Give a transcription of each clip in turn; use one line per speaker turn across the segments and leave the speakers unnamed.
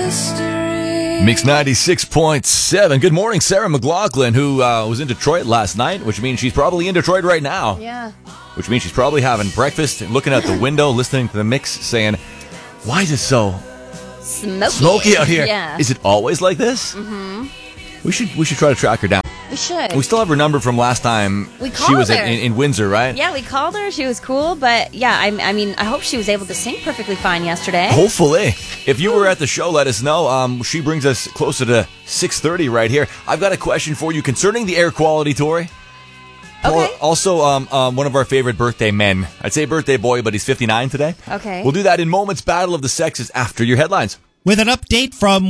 Mix 96.7. Good morning, Sarah McLaughlin, who was in Detroit last night, which means she's probably in Detroit right now.
Yeah.
Which means she's probably having breakfast, looking out the window, listening to the mix, saying, why is it so smoky out here?
Yeah.
Is it always like this?
Mm-hmm.
We should try to track her down.
We should.
We still have her number from last time
We
she was
called her.
in Windsor, right?
Yeah, we called her. She was cool, but yeah, I mean, I hope she was able to sing perfectly fine yesterday.
Hopefully. If you were at the show, let us know. She brings us closer to 6:30 right here. I've got a question for you concerning the air quality, Tori.
Okay.
Also, one of our favorite birthday men. I'd say birthday boy, but he's 59 today.
Okay.
We'll do that in moments. Battle of the Sexes after your headlines.
With an update from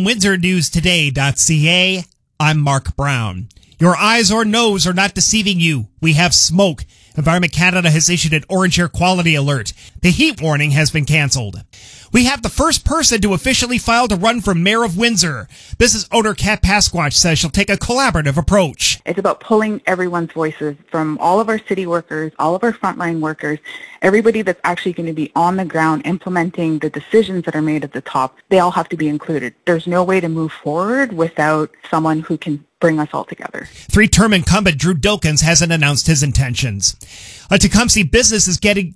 WindsorNewsToday.ca, I'm Mark Brown. Your eyes or nose are not deceiving you. We have smoke. Environment Canada has issued an orange air quality alert. The heat warning has been canceled. We have the first person to officially file to run for mayor of Windsor. Business owner Kat Pasquatch says she'll take a collaborative approach.
It's about pulling everyone's voices from all of our city workers, all of our frontline workers, everybody that's actually going to be on the ground implementing the decisions that are made at the top. They all have to be included. There's no way to move forward without someone who can bring us all together.
Three-term incumbent Drew Dilkins hasn't announced his intentions. A Tecumseh business is getting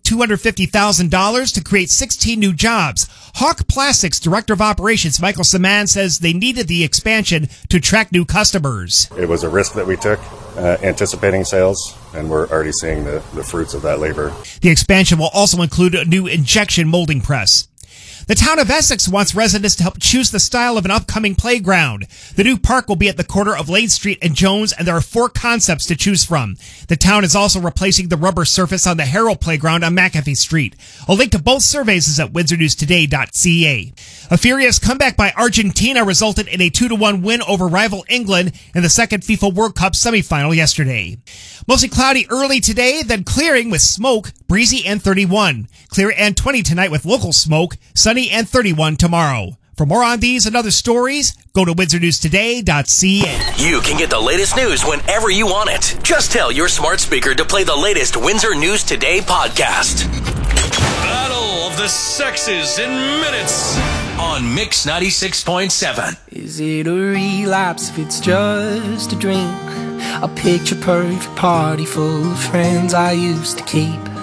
$250,000 to create 16 new jobs. Hawk Plastics Director of Operations Michael Saman says they needed the expansion to attract new customers.
It was a risk that we took, anticipating sales, and we're already seeing the fruits of that labor.
The expansion will also include a new injection molding press. The town of Essex wants residents to help choose the style of an upcoming playground. The new park will be at the corner of Lane Street and Jones, and there are 4 concepts to choose from. The town is also replacing the rubber surface on the Harold Playground on McAfee Street. A link to both surveys is at WindsorNewsToday.ca. A furious comeback by Argentina resulted in a 2-1 win over rival England in the second FIFA World Cup semifinal yesterday. Mostly cloudy early today, then clearing with smoke, breezy and 31. Clear and 20 tonight with local smoke, sunny and 31 tomorrow. For more on these and other stories, go to WindsorNewsToday.ca.
You can get the latest news whenever you want it. Just tell your smart speaker to play the latest Windsor News Today podcast. Battle of the Sexes in minutes on Mix 96.7.
Is it a relapse if it's just a drink? A picture perfect party full of friends I used to keep.